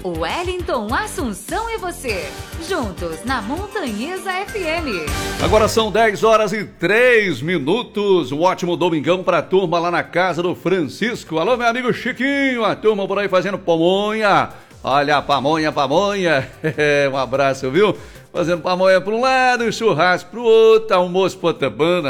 Wellington, Assunção e você, juntos na Montanhesa FM. Agora são 10h03. Um ótimo domingão pra turma lá na casa do Francisco. Alô, meu amigo Chiquinho, a turma por aí fazendo pamonha. Olha a pamonha. Um abraço, viu? Fazendo pamonha para um lado, churrasco pro outro, almoço potabana.